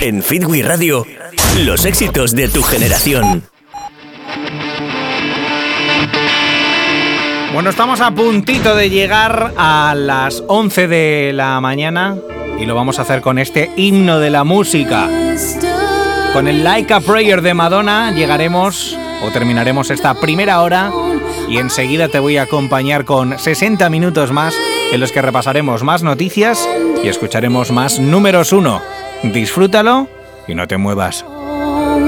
En Fitwi Radio, los éxitos de tu generación. Bueno, estamos a puntito de llegar a las 11 de la mañana y lo vamos a hacer con este himno de la música. Con el Like a Prayer de Madonna llegaremos o terminaremos esta primera hora y enseguida te voy a acompañar con 60 minutos más en los que repasaremos más noticias y escucharemos más números 1. Disfrútalo y no te muevas.